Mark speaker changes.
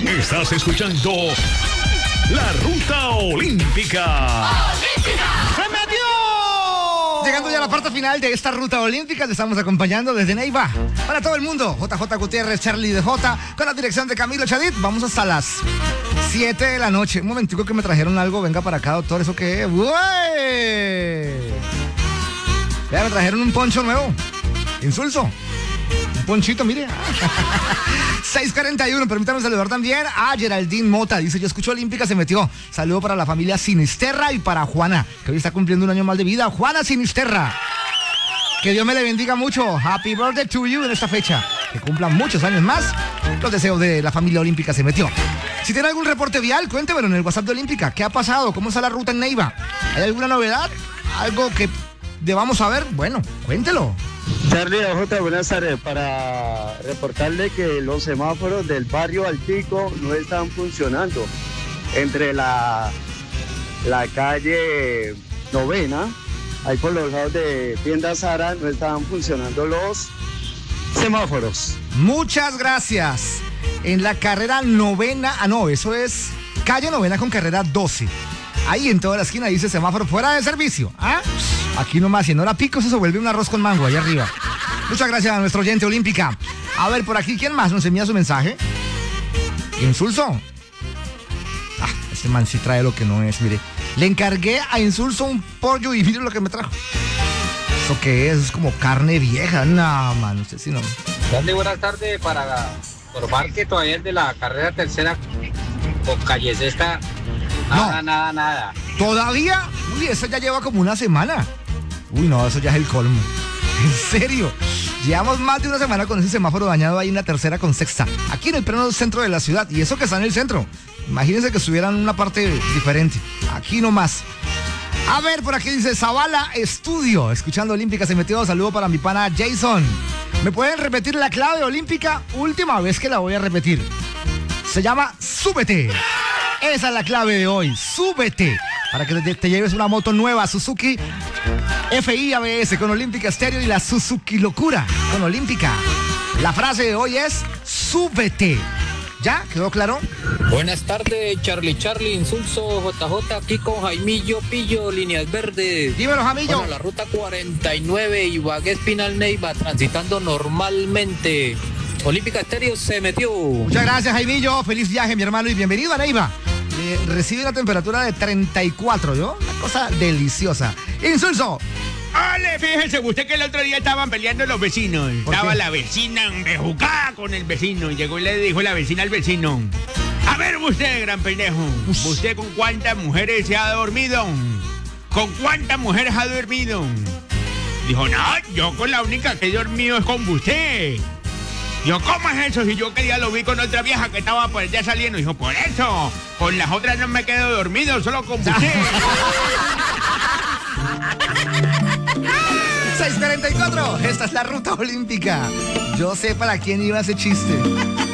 Speaker 1: Estás escuchando La Ruta Olímpica.
Speaker 2: ¡Se metió! Llegando ya a la parte final de esta ruta olímpica, te estamos acompañando desde Neiva. Para todo el mundo, JJ Gutiérrez, Charlie de J, con la dirección de Camilo Chadid. Vamos hasta las 7 de la noche. Un momentico que me trajeron algo. Venga para acá, doctor. ¿Eso qué es? Vea, me trajeron un poncho nuevo. Insulso. Un ponchito, mire. 6:41, permítame saludar también a Geraldine Mota. Dice, yo escucho Olímpica, se metió. Saludo para la familia Sinisterra y para Juana, que hoy está cumpliendo un año más de vida. Juana Sinisterra. Que Dios me le bendiga mucho. Happy birthday to you en esta fecha. Que cumplan muchos años más. Los deseos de la familia Olímpica se metió. Si tiene algún reporte vial, cuéntemelo en el WhatsApp de Olímpica. ¿Qué ha pasado? ¿Cómo está la ruta en Neiva? ¿Hay alguna novedad? ¿Algo que debamos saber? Bueno, cuéntelo.
Speaker 3: Charlie J, buenas tardes. Para reportarle que los semáforos del barrio Altico no están funcionando. Entre la calle Novena, ahí por los lados de Tienda Sara, no estaban funcionando los semáforos.
Speaker 2: Muchas gracias. En la carrera Novena, eso es calle Novena con carrera 12. Ahí en toda la esquina dice semáforo fuera de servicio. Aquí nomás, si no la pico, eso se vuelve un arroz con mango ahí arriba. Muchas gracias a nuestro oyente Olímpica. A ver, por aquí, ¿quién más nos envía su mensaje? Insulso. Este man sí trae lo que no es, mire. Le encargué a Insulso un pollo y mire lo que me trajo. ¿Eso qué es? Es como carne vieja. No, man, usted sí no.
Speaker 4: Dale, buenas tardes para informar que todavía es de la carrera tercera con calle sexta. Nada.
Speaker 2: ¿Todavía? Uy, eso ya lleva como una semana. Uy, no, eso ya es el colmo. En serio. Llevamos más de una semana con ese semáforo dañado ahí en la tercera con sexta. Aquí en el pleno centro de la ciudad. Y eso que está en el centro. Imagínense que estuvieran en una parte diferente. Aquí nomás. A ver, por aquí dice Zavala Estudio. Escuchando Olímpica se metió. Saludo para mi pana Jason. ¿Me pueden repetir la clave Olímpica? Última vez que la voy a repetir. Se llama Súbete. Esa es la clave de hoy. Súbete. Para que te lleves una moto nueva, Suzuki FI ABS con Olímpica Stereo y la Suzuki Locura con Olímpica. La frase de hoy es súbete. ¿Ya? ¿Quedó claro?
Speaker 4: Buenas tardes, Charlie, Insulso, JJ, aquí con Jaimillo Pillo, Líneas Verdes.
Speaker 2: Dímelo, Jaimillo.
Speaker 4: Bueno, la ruta 49, Ibagué Espinal Neiva, transitando normalmente. Olímpica Estéreo se metió.
Speaker 2: Muchas gracias, Jaimillo. Feliz viaje, mi hermano, y bienvenido a Neiva. Recibe una temperatura de 34, ¿yo? Una cosa deliciosa. Insulso.
Speaker 5: Ole, fíjese usted que el otro día estaban peleando los vecinos. Estaba la vecina embejucada con el vecino. Y llegó y le dijo la vecina al vecino: a ver usted, gran pendejo, ¿usted con cuántas mujeres se ha dormido? ¿Con cuántas mujeres ha dormido? Dijo, no, yo con la única que he dormido es con usted. Yo, ¿cómo es eso? Si yo que día lo vi con otra vieja que estaba por allá saliendo. Dijo, por eso, con las otras no me quedo dormido, solo con usted.
Speaker 2: 6:44, esta es la ruta olímpica. Yo sé para quién iba ese chiste.